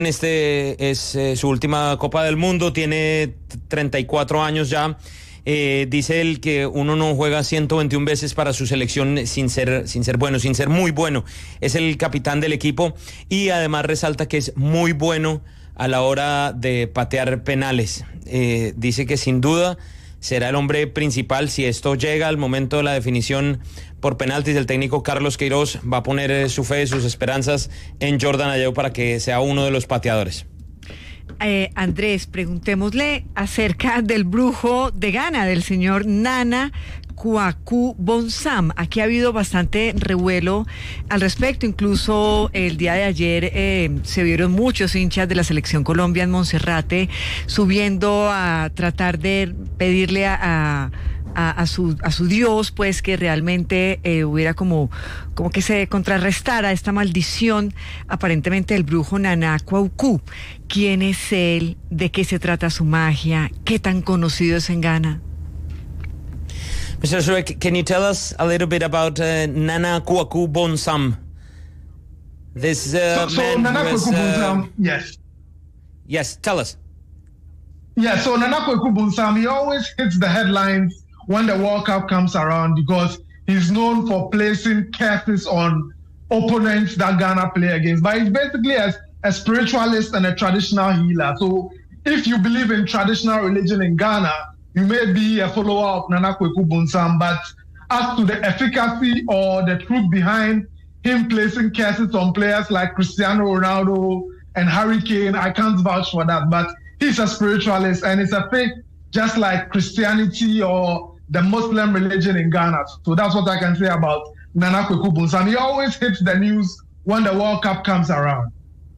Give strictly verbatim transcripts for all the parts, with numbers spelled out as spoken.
Este es eh, su última Copa del Mundo, tiene treinta y cuatro años ya. Eh, dice él que uno no juega ciento veintiuna veces para su selección sin ser, sin ser bueno, sin ser muy bueno. Es el capitán del equipo y además resalta que es muy bueno a la hora de patear penales. Eh, dice que sin duda será el hombre principal si esto llega al momento de la definición por penaltis. El técnico Carlos Queiroz va a poner su fe, sus esperanzas en Jordan Ayew para que sea uno de los pateadores. Eh, Andrés, preguntémosle acerca del brujo de Ghana, del señor Nana Kwaku Bonsam. Aquí ha habido bastante revuelo al respecto, incluso el día de ayer eh, se vieron muchos hinchas de la Selección Colombia en Monserrate subiendo a tratar de pedirle a... a A, a su a su Dios, pues, que realmente eh, hubiera como como que se contrarrestara esta maldición aparentemente del brujo Nana Kwaku. ¿Quién es él? ¿De qué se trata su magia? ¿Qué tan conocido es en Ghana? mister Shrek, can you tell us a little bit about uh, Nana Kwaku Bonsam? This uh, so, so man Nana was, Kwaku uh, Bonsam, yes. Yes, tell us. Yeah, so Nana Kwaku Bonsam, he always hits the headlines when the World Cup comes around because he's known for placing curses on opponents that Ghana play against. But he's basically a, a spiritualist and a traditional healer. So if you believe in traditional religion in Ghana, you may be a follower of Nana Kwaku Bonsam. But as to the efficacy or the truth behind him placing curses on players like Cristiano Ronaldo and Harry Kane, I can't vouch for that. But he's a spiritualist and it's a faith just like Christianity or the Muslim religion in Ghana. So that's what I can say about Nana Kwaku Bonsam. He always hits the news when the World Cup comes around.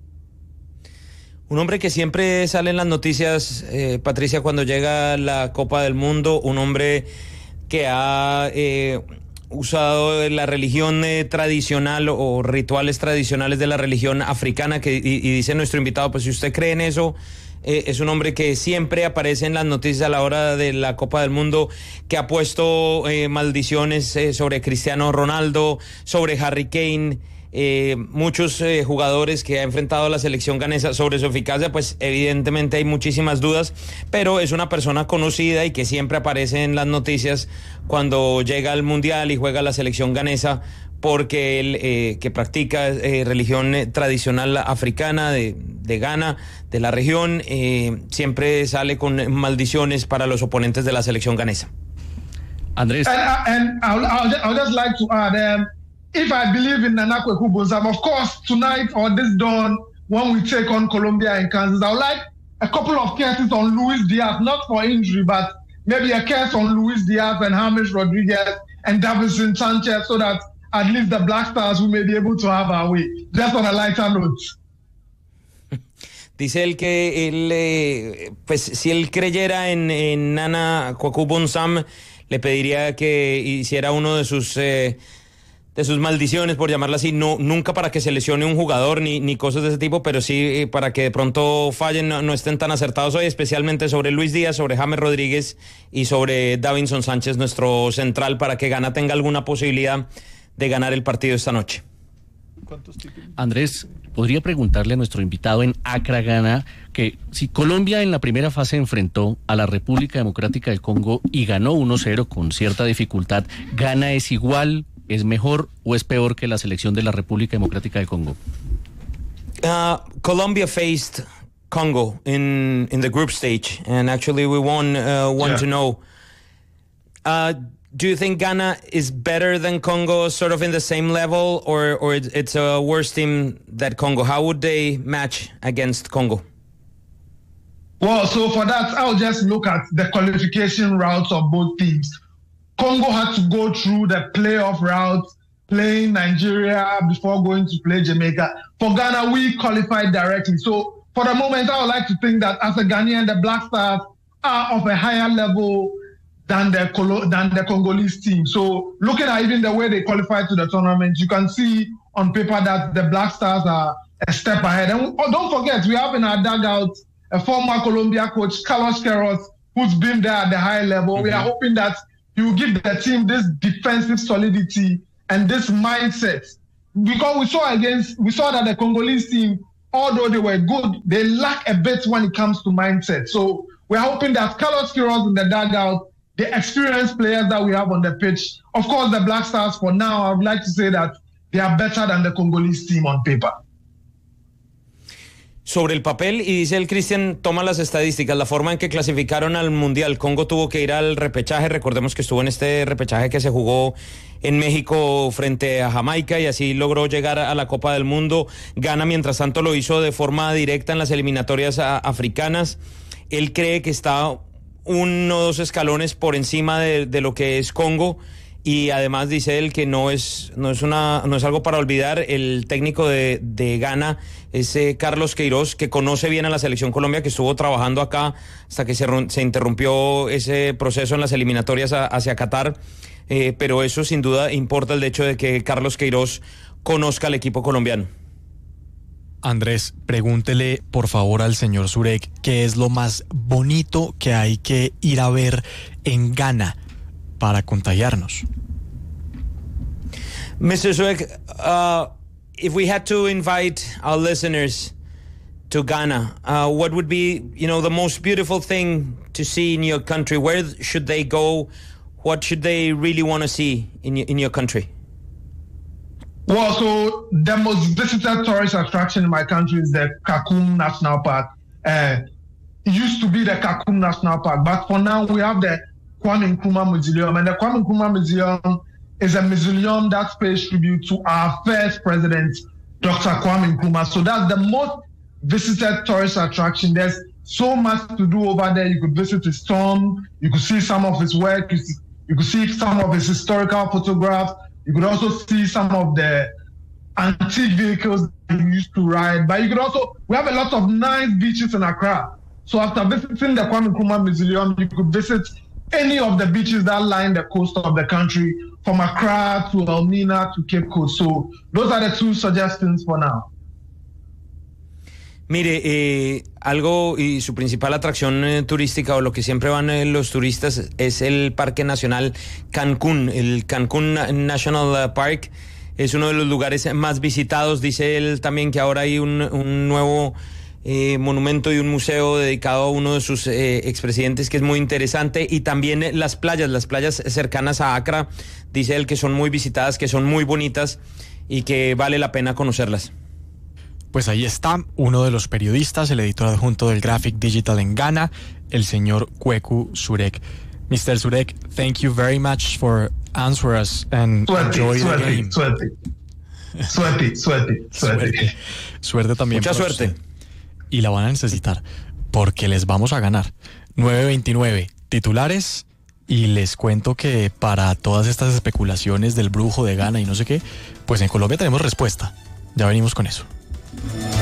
Un hombre que siempre sale en las noticias, eh, Patricia, cuando llega la Copa del Mundo, un hombre que ha eh, usado la religión eh, tradicional o rituales tradicionales de la religión africana, que, y, y dice nuestro invitado, pues si usted cree en eso, Eh, es un hombre que siempre aparece en las noticias a la hora de la Copa del Mundo, que ha puesto eh, maldiciones eh, sobre Cristiano Ronaldo, sobre Harry Kane, eh, muchos eh, jugadores que ha enfrentado a la selección ganesa. Sobre su eficacia, pues evidentemente hay muchísimas dudas, pero es una persona conocida y que siempre aparece en las noticias cuando llega al Mundial y juega la selección ganesa, porque él, eh, que practica eh, religión eh, tradicional africana de, de Ghana, de la región, eh, siempre sale con maldiciones para los oponentes de la selección ganesa. Andrés. And, uh, and I'll, I'll, I'll just like to add, um, if I believe in Nana Kwaku Bonsam, of course, tonight or this dawn, when we take on Colombia and Kansas, I would like a couple of curses on Luis Diaz, not for injury, but maybe a curse on Luis Diaz and James Rodriguez and Davinson Sanchez, so that at least the Black Stars we may be able to have our way. Just on a lighter note. Dice él que él, eh, pues si él creyera en, en Nana Kwaku Bonsam, le pediría que hiciera uno de sus eh, de sus maldiciones, por llamarla así, no, nunca para que se lesione un jugador ni, ni cosas de ese tipo, pero sí eh, para que de pronto fallen, no, no estén tan acertados hoy, especialmente sobre Luis Díaz, sobre James Rodríguez y sobre Davinson Sánchez, nuestro central, para que Ghana tenga alguna posibilidad de ganar el partido esta noche. Andrés, podría preguntarle a nuestro invitado en Accra, Ghana, que si Colombia en la primera fase enfrentó a la República Democrática del Congo y ganó uno cero con cierta dificultad, ¿Ghana es igual, es mejor o es peor que la selección de la República Democrática del Congo? Uh, Colombia faced Congo in in the group stage, and actually we won uh, one yeah. to no. Uh, Do you think Ghana is better than Congo, sort of in the same level, or or it's a worse team than Congo? How would they match against Congo? Well, so for that, I'll just look at the qualification routes of both teams. Congo had to go through the playoff route, playing Nigeria before going to play Jamaica. For Ghana, we qualified directly. So for the moment, I would like to think that as a Ghanaian, the Black Stars are of a higher level than the than the Congolese team. So looking at even the way they qualified to the tournament, you can see on paper that the Black Stars are a step ahead. And don't forget, we have in our dugout a former Colombia coach, Carlos Queiroz, who's been there at the high level. Mm-hmm. We are hoping that he will give the team this defensive solidity and this mindset. Because we saw against, we saw that the Congolese team although they were good, they lack a bit when it comes to mindset. So we're hoping that Carlos Queiroz in the dugout, the experienced players that we have on the pitch, of course, the Black Stars, for now, I would like to say that they are better than the Congolese team on paper. Sobre el papel, y dice el Cristian, toma las estadísticas, la forma en que clasificaron al Mundial. Congo tuvo que ir al repechaje, recordemos que estuvo en este repechaje que se jugó en México frente a Jamaica y así logró llegar a la Copa del Mundo. Ghana, mientras tanto, lo hizo de forma directa en las eliminatorias africanas. Él cree que está uno o dos escalones por encima de, de lo que es Congo. Y además dice él que no es no es una no es algo para olvidar. El técnico de, de Ghana es eh, Carlos Queiroz, que conoce bien a la selección Colombia, que estuvo trabajando acá hasta que se, se interrumpió ese proceso en las eliminatorias a, hacia Qatar. Eh, pero eso sin duda importa, el hecho de que Carlos Queiroz conozca al equipo colombiano. Andrés, pregúntele por favor al señor Zurek qué es lo más bonito que hay que ir a ver en Ghana para contagiarnos. mister Zurek, uh, if we had to invite our listeners to Ghana, uh, what would be, you know, the most beautiful thing to see in your country? Where should they go? What should they really want to see in your, in your country? Well, so the most visited tourist attraction in my country is the Kakum National Park. Uh, it used to be the Kakum National Park, but for now we have the Kwame Nkrumah Mausoleum, and the Kwame Nkrumah Museum is a mausoleum that pays tribute to our first president, Doctor Kwame Nkrumah. So that's the most visited tourist attraction. There's so much to do over there. You could visit his tomb, you could see some of his work, you, see, you could see some of his historical photographs, you could also see some of the antique vehicles that he used to ride. But you could also, we have a lot of nice beaches in Accra. So after visiting the Kwame Nkrumah Museum, you could visit any of the beaches that line the coast of the country, from Accra to Elmina to Cape Coast. So those are the two suggestions for now. Mire, eh, algo y su principal atracción eh, turística, o lo que siempre van eh, los turistas, es el Parque Nacional Cancún. El Cancún National Park es uno de los lugares más visitados. Dice él también que ahora hay un, un nuevo Eh, monumento y un museo dedicado a uno de sus eh, expresidentes, que es muy interesante, y también eh, las playas, las playas cercanas a Accra, dice él que son muy visitadas, que son muy bonitas y que vale la pena conocerlas. Pues ahí está uno de los periodistas, el editor adjunto del Graphic Digital en Ghana, el señor Kweku Zurek. mister Zurek, thank you very much for answering us and suerte, enjoy suerte, the game. Suerte, suerte, suerte, suerte. Suerte, suerte también. Mucha suerte. Usted. Y la van a necesitar, porque les vamos a ganar. nueve veintinueve titulares, y les cuento que para todas estas especulaciones del brujo de Ghana y no sé qué, pues en Colombia tenemos respuesta. Ya venimos con eso.